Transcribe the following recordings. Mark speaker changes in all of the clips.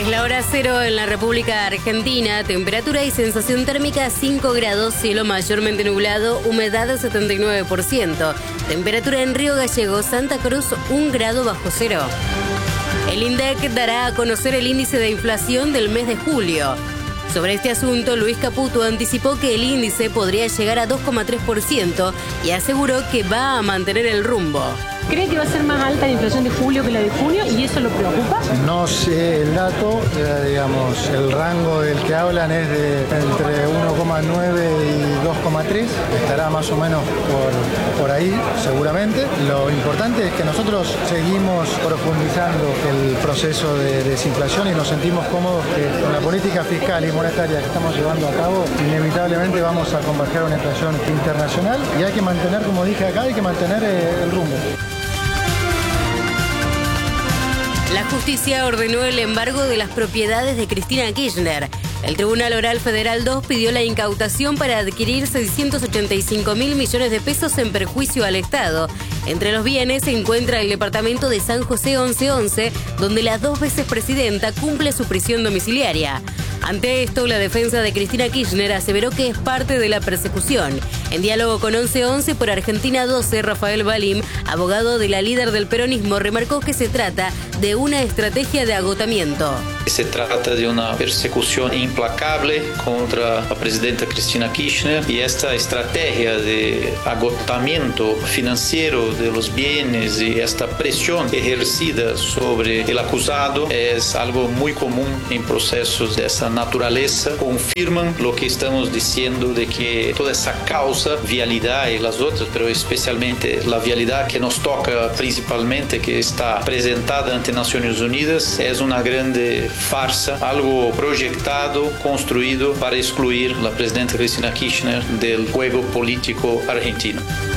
Speaker 1: Es la hora cero en la República Argentina, temperatura y sensación térmica 5 grados, cielo mayormente nublado, humedad 79%. Temperatura en Río Gallegos, Santa Cruz 1 grado bajo cero. El INDEC dará a conocer el índice de inflación del mes de julio. Sobre este asunto, Luis Caputo anticipó que el índice podría llegar a 2,3% y aseguró que va a mantener el rumbo.
Speaker 2: ¿Cree que va a ser más alta la inflación de julio que la de junio y eso lo preocupa?
Speaker 3: No sé el dato, digamos, el rango del que hablan es de entre 1,9 y 2,3, estará más o menos por ahí seguramente. Lo importante es que nosotros seguimos profundizando el proceso de desinflación y nos sentimos cómodos que con la política fiscal y monetaria que estamos llevando a cabo, inevitablemente vamos a converger una inflación internacional y hay que mantener, como dije acá, hay que mantener el rumbo.
Speaker 1: La justicia ordenó el embargo de las propiedades de Cristina Kirchner. El Tribunal Oral Federal 2 pidió la incautación para adquirir 685 mil millones de pesos en perjuicio al Estado. Entre los bienes se encuentra el departamento de San José 1111, donde la 2 veces presidenta cumple su prisión domiciliaria. Ante esto, la defensa de Cristina Kirchner aseveró que es parte de la persecución. En diálogo con 1111 por Argentina 12, Rafael Balim, abogado de la líder del peronismo, remarcó que se trata de una estrategia de agotamiento.
Speaker 4: Se trata de una persecución implacable contra la presidenta Cristina Kirchner y esta estrategia de agotamiento financiero de los bienes y esta presión ejercida sobre el acusado es algo muy común en procesos de esa naturaleza. Confirman lo que estamos diciendo de que toda esa causa, vialidad y las otras, pero especialmente la vialidad que nos toca principalmente, que está presentada ante Naciones Unidas, es una grande farsa, algo proyectado, construido para excluir a la presidenta Cristina Kirchner del juego político argentino.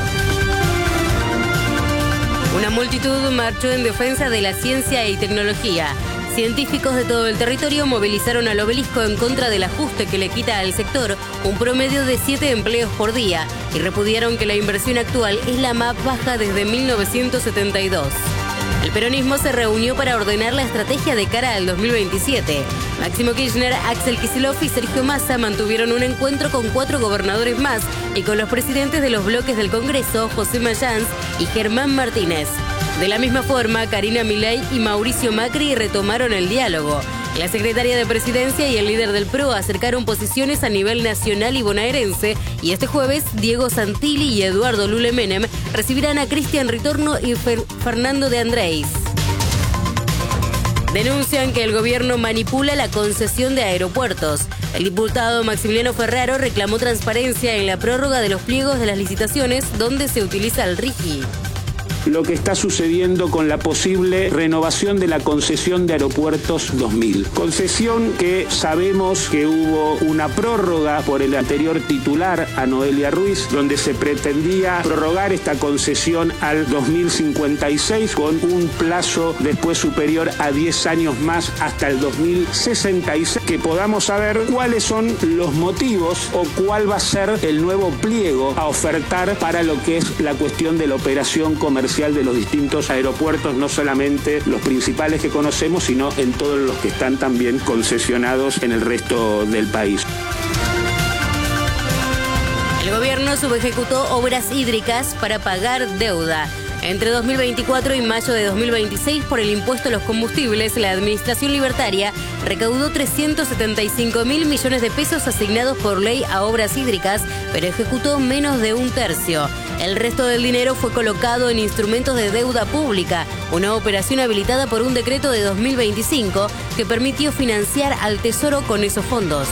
Speaker 1: Una multitud marchó en defensa de la ciencia y tecnología. Científicos de todo el territorio movilizaron al obelisco en contra del ajuste que le quita al sector un promedio de 7 empleos por día y repudiaron que la inversión actual es la más baja desde 1972. El peronismo se reunió para ordenar la estrategia de cara al 2027. Máximo Kirchner, Axel Kicillof y Sergio Massa mantuvieron un encuentro con 4 gobernadores más y con los presidentes de los bloques del Congreso, José Mayans y Germán Martínez. De la misma forma, Karina Milei y Mauricio Macri retomaron el diálogo. La secretaria de Presidencia y el líder del PRO acercaron posiciones a nivel nacional y bonaerense y este jueves Diego Santilli y Eduardo Lule Menem recibirán a Cristian Ritorno y Fernando de Andrés. Denuncian que el gobierno manipula la concesión de aeropuertos. El diputado Maximiliano Ferraro reclamó transparencia en la prórroga de los pliegos de las licitaciones donde se utiliza el RIGI.
Speaker 5: Lo que está sucediendo con la posible renovación de la concesión de Aeropuertos 2000. Concesión que sabemos que hubo una prórroga por el anterior titular, a Noelia Ruiz, donde se pretendía prorrogar esta concesión al 2056 con un plazo después superior a 10 años más hasta el 2066, que podamos saber cuáles son los motivos o cuál va a ser el nuevo pliego a ofertar para lo que es la cuestión de la operación comercial de los distintos aeropuertos, no solamente los principales que conocemos, sino en todos los que están también concesionados en el resto del país.
Speaker 1: El gobierno subejecutó obras hídricas para pagar deuda. Entre 2024 y mayo de 2026, por el impuesto a los combustibles, la administración libertaria recaudó 375 mil millones de pesos asignados por ley a obras hídricas, pero ejecutó menos de un tercio. El resto del dinero fue colocado en instrumentos de deuda pública, una operación habilitada por un decreto de 2025 que permitió financiar al Tesoro con esos fondos.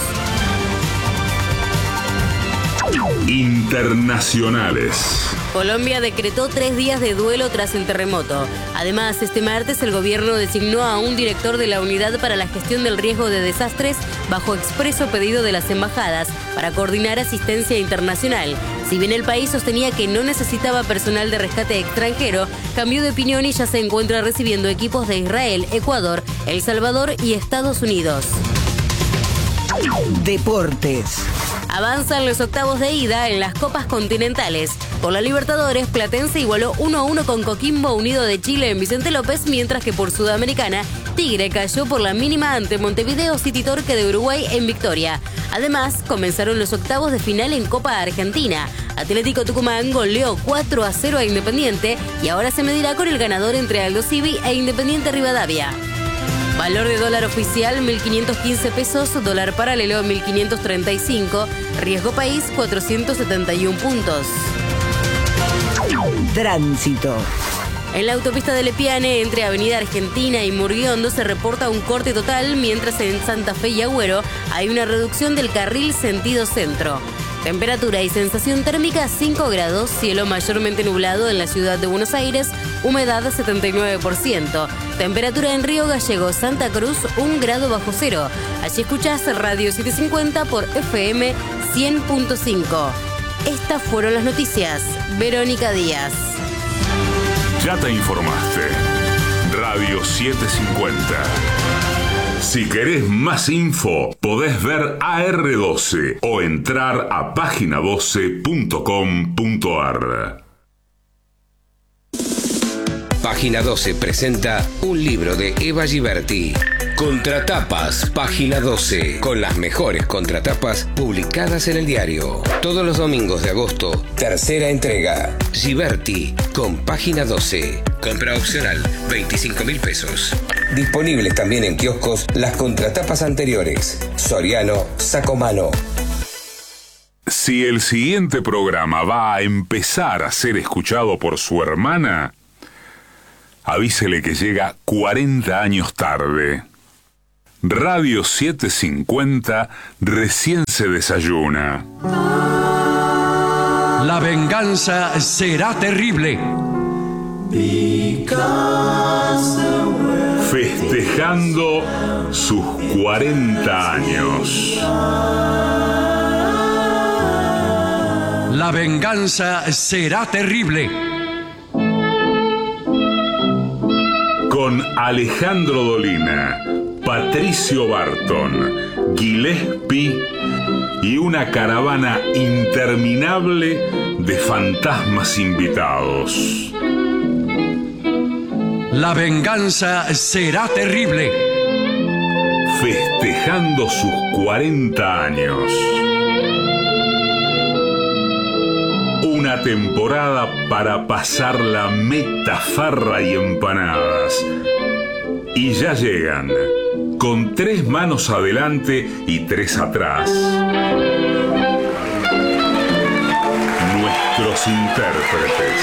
Speaker 6: Internacionales.
Speaker 1: Colombia decretó 3 días de duelo tras el terremoto. Además, este martes el gobierno designó a un director de la Unidad para la Gestión del Riesgo de Desastres bajo expreso pedido de las embajadas para coordinar asistencia internacional. Si bien el país sostenía que no necesitaba personal de rescate extranjero, cambió de opinión y ya se encuentra recibiendo equipos de Israel, Ecuador, El Salvador y Estados Unidos.
Speaker 7: Deportes.
Speaker 1: Avanzan los octavos de ida en las Copas Continentales. Por la Libertadores, Platense igualó 1-1 con Coquimbo Unido de Chile en Vicente López, mientras que por Sudamericana, Tigre cayó por la mínima ante Montevideo City Torque de Uruguay en Victoria. Además, comenzaron los octavos de final en Copa Argentina. Atlético Tucumán goleó 4-0 a Independiente y ahora se medirá con el ganador entre Aldo Civi e Independiente Rivadavia. Valor de dólar oficial 1.515 pesos, dólar paralelo 1.535, riesgo país 471 puntos.
Speaker 6: Tránsito.
Speaker 1: En la autopista de Lepiane, entre Avenida Argentina y Murguiondo, se reporta un corte total, mientras en Santa Fe y Agüero hay una reducción del carril sentido centro. Temperatura y sensación térmica 5 grados, cielo mayormente nublado en la ciudad de Buenos Aires, humedad 79%. Temperatura en Río Gallegos, Santa Cruz, 1 grado bajo cero. Allí escuchás Radio 750 por FM 100.5. Estas fueron las noticias. Verónica Díaz.
Speaker 7: Ya te informaste. Radio 750. Si querés más info, podés ver AR12 o entrar a página12.com.ar.
Speaker 8: Página 12 presenta un libro de Eva Giberti. Contratapas, Página 12, con las mejores contratapas publicadas en el diario. Todos los domingos de agosto, tercera entrega. Giberti, con Página 12. Compra opcional, 25.000 pesos. Disponibles también en kioscos las contratapas anteriores. Soriano, Sacomano.
Speaker 7: Si el siguiente programa va a empezar a ser escuchado por su hermana, avísele que llega 40 años tarde. Radio 750 recién se desayuna.
Speaker 9: La venganza será terrible.
Speaker 7: Festejando sus 40 años.
Speaker 9: La venganza será terrible.
Speaker 7: Con Alejandro Dolina, Patricio Barton, Gillespie y una caravana interminable de fantasmas invitados.
Speaker 9: La venganza será terrible.
Speaker 7: Festejando sus 40 años. Una temporada para pasar la meta, farra y empanadas. Y ya llegan, con 3 manos adelante y 3 atrás, nuestros intérpretes,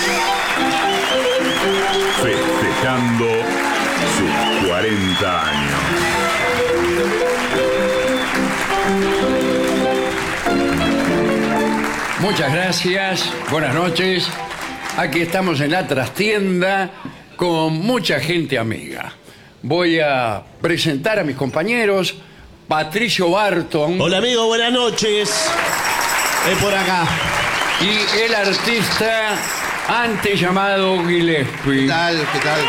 Speaker 7: festejando sus 40 años.
Speaker 10: Muchas gracias, buenas noches. Aquí estamos en la trastienda con mucha gente amiga. Voy a presentar a mis compañeros. Patricio Barton.
Speaker 11: Hola amigo, buenas noches. Por acá.
Speaker 10: Y el artista antes llamado Gillespie.
Speaker 11: ¿Qué tal? ¿Qué tal?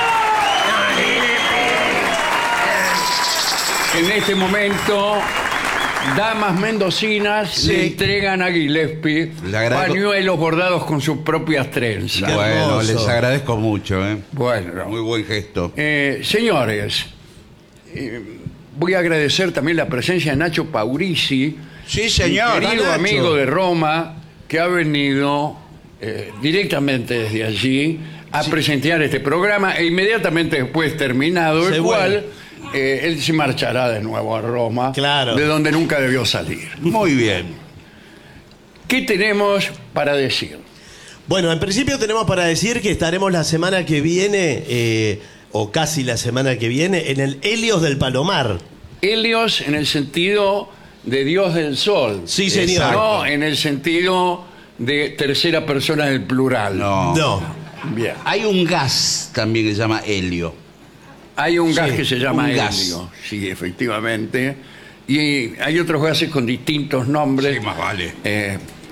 Speaker 10: En este momento, damas mendocinas le entregan a Gillespie pañuelos bordados con sus propias trenzas.
Speaker 11: Bueno, les agradezco mucho.
Speaker 10: Bueno.
Speaker 11: Muy buen gesto.
Speaker 10: Señores, voy a agradecer también la presencia de Nacho Paurisi.
Speaker 11: Sí, señor.
Speaker 10: Mi querido amigo de Roma, que ha venido directamente desde allí a presentar este programa e inmediatamente después terminado el cual él se marchará de nuevo a Roma, de donde nunca debió salir.
Speaker 11: Muy bien.
Speaker 10: ¿Qué tenemos para decir?
Speaker 11: Bueno, en principio tenemos para decir que estaremos la semana que viene, o casi la semana que viene, en el Helios del Palomar.
Speaker 10: Helios en el sentido de Dios del Sol.
Speaker 11: Sí, señor.
Speaker 10: No en el sentido de tercera persona del plural.
Speaker 11: No.
Speaker 10: Bien.
Speaker 12: Hay un gas también que se llama helio.
Speaker 10: Hay un gas que se llama helio.
Speaker 12: Gas.
Speaker 10: Sí, efectivamente. Y hay otros gases con distintos nombres.
Speaker 12: Sí, más vale.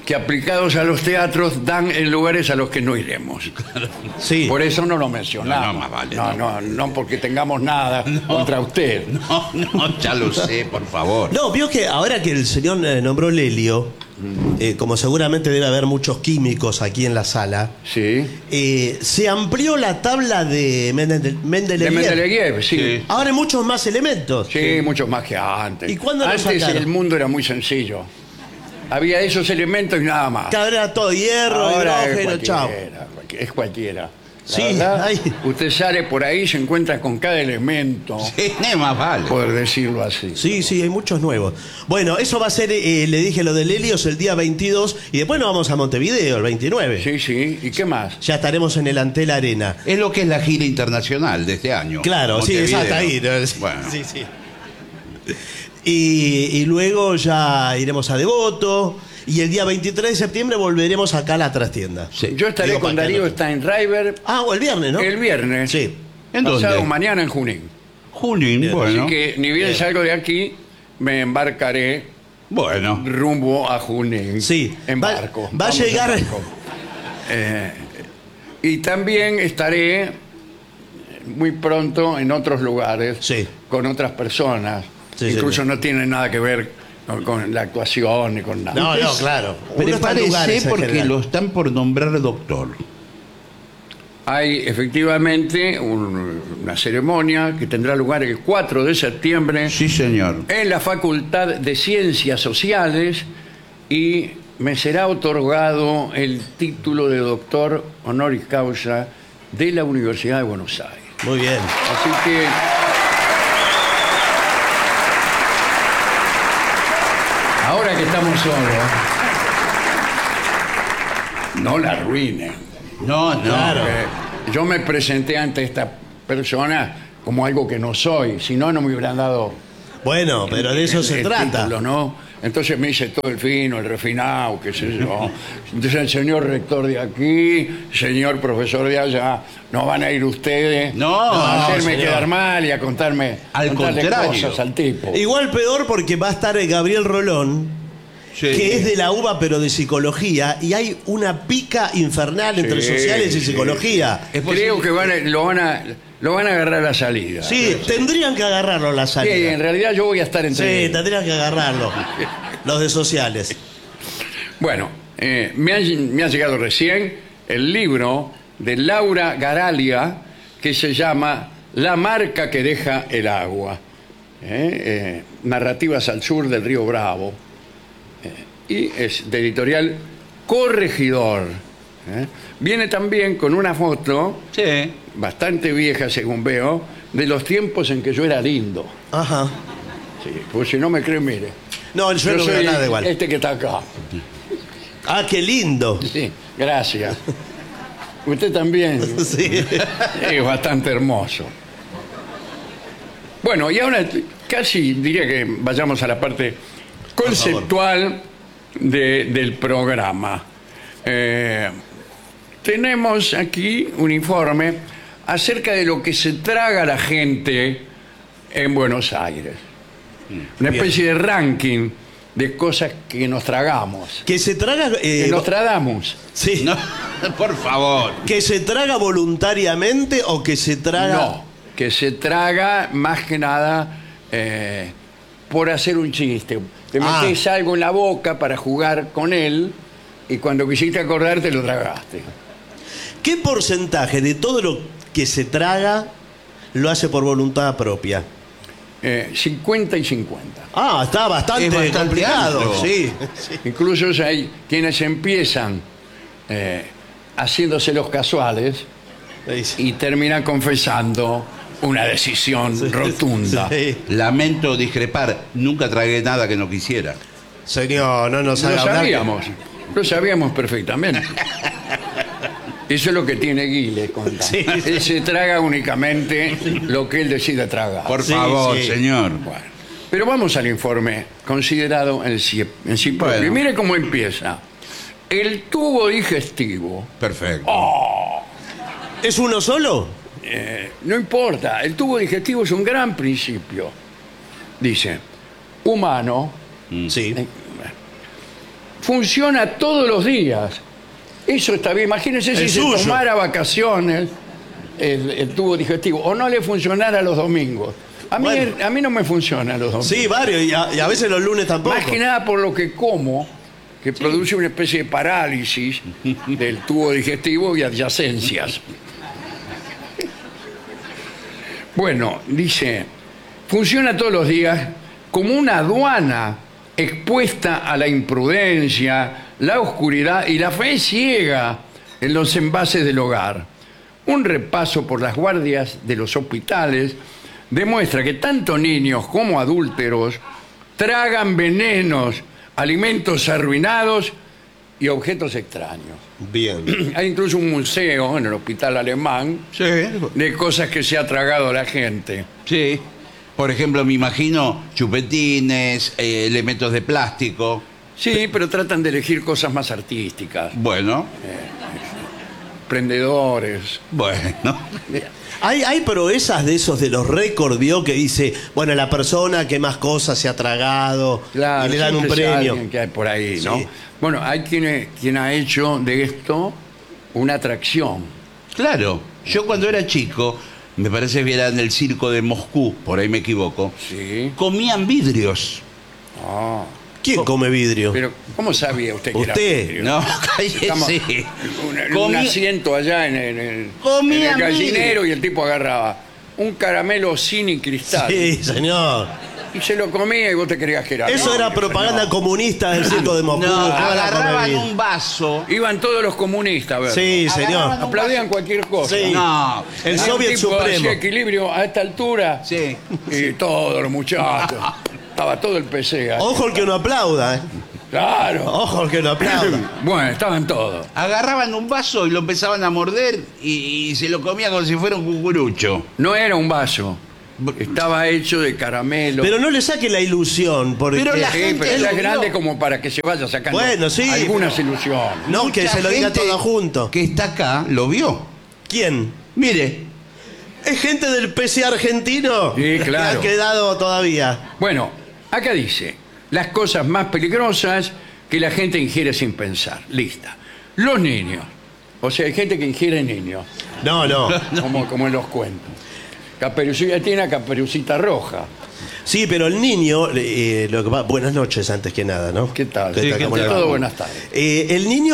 Speaker 10: que aplicados a los teatros dan en lugares a los que no iremos.
Speaker 11: Sí.
Speaker 10: Por eso no lo mencionamos.
Speaker 12: No, más vale,
Speaker 10: No porque tengamos nada contra usted.
Speaker 12: No, ya lo sé, por favor.
Speaker 11: No, vio que ahora que el señor nombró Lelio, como seguramente debe haber muchos químicos aquí en la sala,
Speaker 10: Sí.
Speaker 11: se amplió la tabla de Mendeleev.
Speaker 10: De Mendeleev, sí.
Speaker 11: Ahora hay muchos más elementos.
Speaker 10: Sí, muchos más que antes.
Speaker 11: ¿Y cuándo lo
Speaker 10: antes
Speaker 11: sacaron?
Speaker 10: el mundo era muy sencillo. Había esos elementos y nada más.
Speaker 11: Que ahora era todo hierro,
Speaker 10: Ahora
Speaker 11: hidrógeno, chao.
Speaker 10: Es cualquiera. La
Speaker 11: Sí,
Speaker 10: verdad,
Speaker 11: hay-
Speaker 10: usted sale por ahí y se encuentra con cada elemento.
Speaker 12: Sí, más vale.
Speaker 10: Poder decirlo así.
Speaker 11: Sí, sí, hay muchos nuevos. Bueno, eso va a ser, le dije lo de Helios el día 22 y después nos vamos a Montevideo el 29.
Speaker 10: Sí, sí. ¿Y qué más?
Speaker 11: Ya estaremos en el Antel Arena.
Speaker 12: Es lo que es la gira internacional de este año.
Speaker 11: Claro, sí, es hasta ahí. ¿no?
Speaker 12: Bueno.
Speaker 11: Sí, sí. Y luego ya iremos a Devoto y el día 23 de septiembre volveremos acá a la trastienda.
Speaker 12: Sí.
Speaker 10: Yo estaré
Speaker 11: Digo,
Speaker 10: con
Speaker 11: para que
Speaker 10: Darío
Speaker 11: no te-
Speaker 10: Steinreiber
Speaker 11: Ah, o el viernes, ¿no?
Speaker 10: el viernes.
Speaker 11: Sí.
Speaker 12: ¿En
Speaker 10: Pasado
Speaker 12: dónde?
Speaker 10: mañana en Junín.
Speaker 12: Junín,
Speaker 11: Bien,
Speaker 12: bueno.
Speaker 10: Así que ni bien
Speaker 11: Bien.
Speaker 10: salgo de aquí, me embarcaré
Speaker 12: Bueno.
Speaker 10: rumbo a Junín.
Speaker 11: Sí.
Speaker 10: En
Speaker 11: Va-
Speaker 10: barco.
Speaker 11: va a
Speaker 10: Vamos en
Speaker 11: llegar-
Speaker 10: barco. Y también estaré muy pronto en otros lugares
Speaker 11: Sí.
Speaker 10: con otras personas.
Speaker 11: Sí,
Speaker 10: Incluso
Speaker 11: señor.
Speaker 10: no tiene nada que ver con la actuación ni con nada.
Speaker 11: No, claro. Uno está en lugares
Speaker 12: Prepárese
Speaker 11: en
Speaker 12: porque
Speaker 11: general.
Speaker 12: lo están por nombrar doctor.
Speaker 10: Hay efectivamente una ceremonia que tendrá lugar el 4 de septiembre
Speaker 12: Sí, señor.
Speaker 10: en la Facultad de Ciencias Sociales y me será otorgado el título de doctor honoris causa de la Universidad de Buenos Aires.
Speaker 11: Muy bien.
Speaker 10: Así que ahora que estamos solos, no la arruinen.
Speaker 12: No, no.
Speaker 11: Claro.
Speaker 10: Yo me presenté ante esta persona como algo que no soy, si no, no me hubieran dado
Speaker 11: Bueno, pero de eso
Speaker 10: el
Speaker 11: se trata.
Speaker 10: título, ¿no? Entonces me hice todo el fino, el refinado, qué sé yo. Entonces el señor rector de aquí, señor profesor de allá, no van a ir ustedes
Speaker 12: No,
Speaker 10: a hacerme
Speaker 11: señor.
Speaker 10: quedar mal y a contarle
Speaker 12: contrario.
Speaker 10: cosas al tipo.
Speaker 11: Igual peor porque va a estar Gabriel Rolón,
Speaker 12: Sí.
Speaker 11: que es de la UBA pero de psicología, y hay una pica infernal entre
Speaker 10: Sí,
Speaker 11: sociales y
Speaker 10: sí,
Speaker 11: psicología.
Speaker 10: Creo que lo van a agarrar a la salida.
Speaker 11: Sí, tendrían que agarrarlo la
Speaker 10: Sí,
Speaker 11: salida.
Speaker 10: en realidad yo voy a estar entre
Speaker 11: Sí,
Speaker 10: ellos.
Speaker 11: tendrían que agarrarlo. Los de sociales.
Speaker 10: Bueno, me ha llegado recién el libro de Laura Garalia que se llama La marca que deja el agua. Narrativas al sur del río Bravo. Y es de editorial Corregidor. Viene también con una foto
Speaker 12: Sí.
Speaker 10: bastante vieja, según veo, de los tiempos en que yo era lindo.
Speaker 11: Ajá.
Speaker 10: Sí, pues si no me cree, mire.
Speaker 11: No, yo no veo
Speaker 10: soy
Speaker 11: nada igual.
Speaker 10: este que está acá.
Speaker 11: Ah, qué lindo.
Speaker 10: Sí, gracias. Usted también
Speaker 11: Sí.
Speaker 10: es bastante hermoso. Bueno, y ahora casi diría que vayamos a la parte conceptual del programa. Tenemos aquí un informe acerca de lo que se traga la gente en Buenos Aires. Una especie de ranking de cosas que nos tragamos.
Speaker 11: Que se traga.
Speaker 10: Que nos tradamos.
Speaker 11: Sí.
Speaker 12: No, por favor.
Speaker 11: Que se traga voluntariamente o que se traga.
Speaker 10: No, que se traga más que nada por hacer un chiste. Te metés algo en la boca para jugar con él y cuando quisiste acordarte lo tragaste.
Speaker 11: ¿Qué porcentaje de todo lo que se traga lo hace por voluntad propia?
Speaker 10: 50 y 50.
Speaker 11: Ah, está bastante,
Speaker 12: Es bastante
Speaker 11: complicado.
Speaker 12: amplio.
Speaker 11: Sí.
Speaker 10: Incluso hay quienes empiezan haciéndose los casuales y terminan confesando una decisión rotunda.
Speaker 11: Sí.
Speaker 12: Lamento discrepar. Nunca tragué nada que no quisiera.
Speaker 11: Señor, no nos
Speaker 10: Lo
Speaker 11: haga hablar.
Speaker 10: lo sabíamos perfectamente. Eso es lo que tiene Guile.
Speaker 11: Sí.
Speaker 10: Él se traga únicamente lo que él decide tragar.
Speaker 12: Por
Speaker 11: Sí,
Speaker 12: favor,
Speaker 11: sí.
Speaker 12: señor.
Speaker 10: Bueno, pero vamos al informe considerado en sí propio.
Speaker 12: Bueno.
Speaker 10: Y mire cómo empieza. El tubo digestivo.
Speaker 12: Perfecto.
Speaker 11: ¿Es uno solo?
Speaker 10: No importa, el tubo digestivo es un gran principio. Dice, humano,
Speaker 11: Sí.
Speaker 10: funciona todos los días. Eso está bien. Imagínense si se tomara vacaciones el tubo digestivo o no le funcionara los domingos. A mí no me funciona los domingos.
Speaker 11: Sí, varios, y a veces los lunes tampoco.
Speaker 10: Más que nada por lo que como, que produce una especie de parálisis del tubo digestivo y adyacencias. Bueno, dice, funciona todos los días como una aduana expuesta a la imprudencia, la oscuridad y la fe ciega en los envases del hogar. Un repaso por las guardias de los hospitales demuestra que tanto niños como adúlteros tragan venenos, alimentos arruinados y objetos extraños.
Speaker 11: Bien.
Speaker 10: Hay incluso un museo en el hospital alemán de cosas que se ha tragado la gente.
Speaker 12: Sí. Por ejemplo, me imagino chupetines, elementos de plástico.
Speaker 10: Sí, pero tratan de elegir cosas más artísticas.
Speaker 12: Bueno.
Speaker 10: Prendedores.
Speaker 12: Bueno.
Speaker 11: Hay proezas de esos de los récords, vio, que dice, bueno, la persona que más cosas se ha tragado,
Speaker 10: claro,
Speaker 11: y le dan un premio.
Speaker 10: Que hay por ahí, ¿no?
Speaker 11: Sí.
Speaker 10: Bueno, hay quien ha hecho de esto una atracción.
Speaker 12: Claro. Yo cuando era chico, me parece que era en el circo de Moscú, por ahí me equivoco,
Speaker 10: Sí.
Speaker 12: comían vidrios.
Speaker 10: Ah.
Speaker 11: ¿Quién come vidrio?
Speaker 10: Pero, ¿cómo sabía usted que era
Speaker 11: ¿Usted?
Speaker 10: vidrio?
Speaker 12: No, cállese.
Speaker 10: Un asiento allá en el gallinero y el tipo agarraba un caramelo sin cristal.
Speaker 11: Sí, señor.
Speaker 10: Y se lo comía y vos te creías que era.
Speaker 11: Eso era propaganda comunista del circo de Moscú.
Speaker 12: No,
Speaker 11: ¿Cómo la
Speaker 12: agarraban
Speaker 11: come
Speaker 12: un vaso.
Speaker 10: Iban todos los comunistas, ¿verdad?
Speaker 11: Sí, señor.
Speaker 10: Aplaudían cualquier cosa.
Speaker 11: Sí.
Speaker 12: No.
Speaker 11: El
Speaker 10: Había
Speaker 11: Soviet
Speaker 10: un tipo
Speaker 11: Supremo.
Speaker 10: hacía equilibrio a esta altura.
Speaker 12: Sí.
Speaker 10: Y todos los muchachos. Estaba todo el PC ahí.
Speaker 11: Ojo el que no aplauda, ¿eh?
Speaker 10: Claro.
Speaker 11: Ojo el que no aplauda.
Speaker 10: Bueno, estaban todos.
Speaker 12: Agarraban un vaso y lo empezaban a morder y se lo comían como si fuera un cucurucho.
Speaker 10: No era un vaso. Estaba hecho de caramelo.
Speaker 11: Pero no le saque la ilusión, porque...
Speaker 12: Pero la
Speaker 10: Sí,
Speaker 12: gente
Speaker 10: pero
Speaker 12: lo
Speaker 10: es grande
Speaker 12: vio.
Speaker 10: como para que se vaya sacando
Speaker 11: Bueno, sí,
Speaker 10: algunas ilusiones.
Speaker 11: No, que
Speaker 12: Mucha
Speaker 11: se lo diga
Speaker 12: gente
Speaker 11: todo junto.
Speaker 12: que está acá lo vio.
Speaker 11: ¿Quién?
Speaker 12: Mire,
Speaker 11: ¿Es gente del PC argentino?
Speaker 10: Sí, claro.
Speaker 11: Que ha quedado todavía.
Speaker 10: Bueno, acá dice, las cosas más peligrosas que la gente ingiere sin pensar. Lista. Los niños. O sea, hay gente que ingiere niños,
Speaker 11: No, no.
Speaker 10: como en los cuentos. Caperucita tiene a Caperucita Roja.
Speaker 11: Sí, pero el niño... lo que buenas noches, antes que nada, ¿no?
Speaker 10: ¿Qué tal?
Speaker 11: ¿Qué tal?
Speaker 10: Sí,
Speaker 11: ¿Cómo le va?
Speaker 10: todo buenas tardes.
Speaker 11: El niño